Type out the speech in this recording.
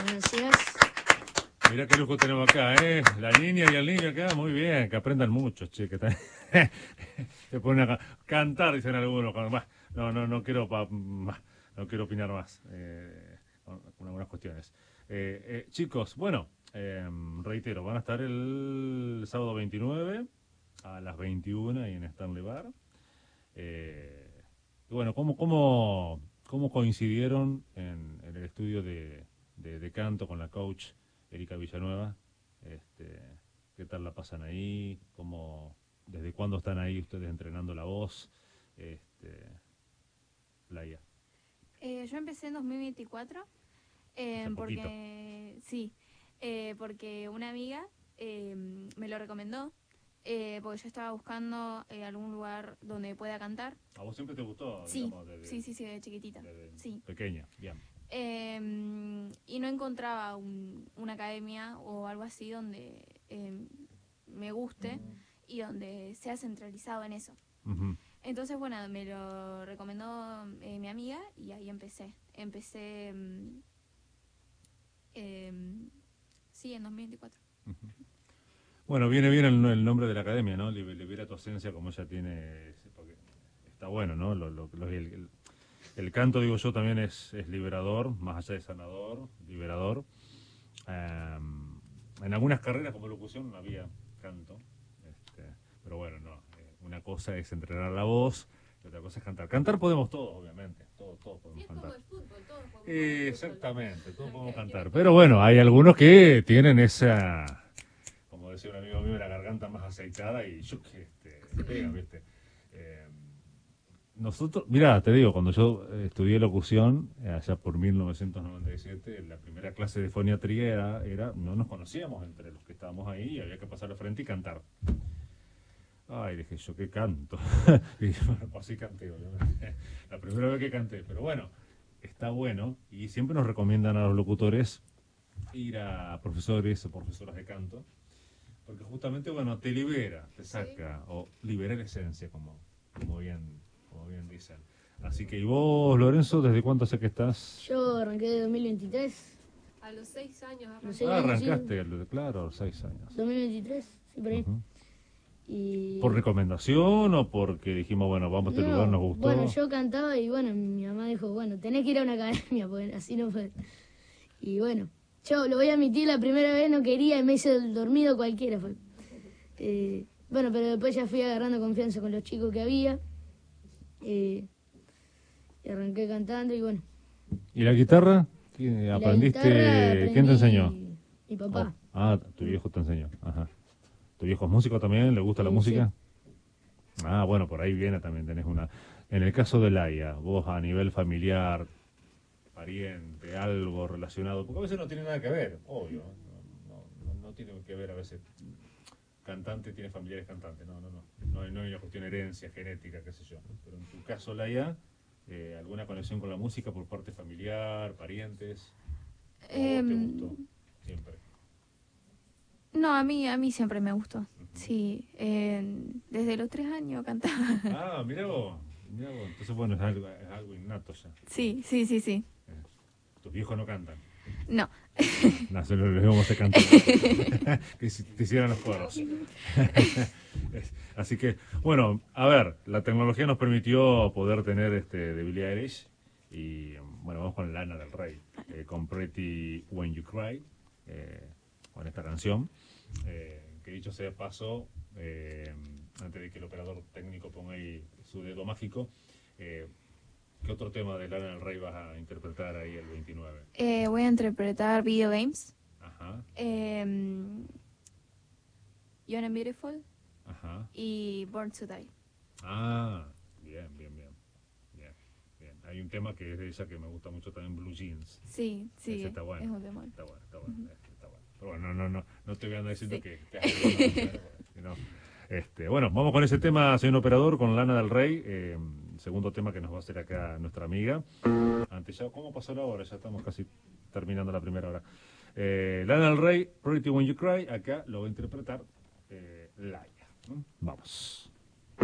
Buenos días. Mirá qué lujo tenemos acá, ¿eh? La niña y el niño acá, muy bien, que aprendan mucho, che, que se ponen a cantar, dicen algunos. No quiero, no quiero opinar más con algunas cuestiones. Chicos, bueno, reitero, van a estar el sábado 29 a las 21 y en Stanley Bar. Y bueno, ¿cómo coincidieron en el estudio de canto con la coach Erika Villanueva? Este, ¿Qué tal la pasan ahí? ¿Desde cuándo están ahí ustedes entrenando la voz? Laia. Yo empecé en 2024 Hace poquito. porque una amiga me lo recomendó, porque yo estaba buscando algún lugar donde pueda cantar. ¿A vos siempre te gustó, Sí, digamos, sí, de chiquitita. Sí. Pequeña? Bien. Y no encontraba una academia o algo así donde me guste y donde sea centralizado en eso. Uh-huh. Entonces, bueno, me lo recomendó mi amiga y ahí empecé. Empecé, sí, en 2024. Uh-huh. Bueno, viene bien el nombre de la academia, ¿no? Libera tu esencia, como ella tiene, porque está bueno, ¿no? El canto, digo yo, también es liberador, más allá de sanador, liberador. En algunas carreras como locución no había canto, pero bueno, no. Una cosa es entrenar la voz y otra cosa es cantar. Cantar podemos todos, obviamente, todos podemos cantar. Como el fútbol, todos podemos Exactamente, todos podemos cantar. Pero bueno, hay algunos que tienen esa, como decía un amigo mío, la garganta más aceitada y yo que pega, ¿viste? Nosotros, mira, te digo, cuando yo estudié locución, allá por 1997, la primera clase de foniatría no nos conocíamos entre los que estábamos ahí y había que pasar al frente y cantar. Ay, dije yo, ¿qué canto? Y bueno, pues así canté, obviamente. La primera vez que canté, pero bueno, está bueno y siempre nos recomiendan a los locutores ir a profesores o profesoras de canto, porque justamente, bueno, te libera, te saca, o libera la esencia, como bien dicen. Así que, ¿y vos, Lorenzo, desde cuánto sé que estás? Yo arranqué de 2023. A los 6 años Arrancaste, claro, 6 años. 2023, sí, por ahí. Uh-huh. Y... ¿Por recomendación o porque dijimos, bueno, vamos a este lugar, nos gustó? Bueno, yo cantaba y bueno, mi mamá dijo, bueno, tenés que ir a una academia, porque así no fue. Y bueno, yo lo voy a admitir, la primera vez no quería y me hice el dormido cualquiera fue. Bueno, pero después ya fui agarrando confianza con los chicos que había. Y arranqué cantando y bueno. ¿Y la guitarra? ¿Aprendiste? ¿Quién te enseñó? Mi papá. Tu viejo te enseñó. Ajá. ¿Tu viejo es músico también? ¿Le gusta la música? Sí. Bueno, por ahí viene también, tenés una... En el caso de Laia, vos a nivel familiar, pariente, algo relacionado, porque a veces no tiene nada que ver, obvio, no tiene que ver a veces, cantante tiene familiares cantantes, no hay una cuestión de herencia, genética, qué sé yo, pero en tu caso, Laia, ¿alguna conexión con la música por parte familiar, parientes? ¿O te gustó siempre? No, a mí siempre me gustó. Uh-huh. Sí, desde los 3 años cantaba. Mirá vos. Entonces, bueno, es algo innato ya. Sí. ¿Tus viejos no cantan? No. No, se los íbamos a cantar. Que te hicieran los coros. Así que, bueno, a ver, la tecnología nos permitió poder tener de Billie Eilish. Y, bueno, vamos con Lana del Rey, con Pretty When You Cry, con esta canción. Que dicho sea paso, antes de que el operador técnico ponga ahí su dedo mágico, ¿qué otro tema de Lana del Rey vas a interpretar ahí el 29? Voy a interpretar Video Games. Ajá. Young and Beautiful. Ajá. Y Born to Die. Bien. Hay un tema que es de ella que me gusta mucho también, Blue Jeans. Sí, ese está bueno. Es un tema. Está bueno. Uh-huh. Está bueno. Pero bueno, no te voy a andar diciendo que te hagas bueno, vamos con ese tema, señor operador, con Lana del Rey, segundo tema que nos va a hacer acá nuestra amiga. Antes ya, ¿cómo pasó la hora? Ya estamos casi terminando la primera hora. Lana del Rey, Pretty When You Cry, acá lo va a interpretar Laia. Vamos.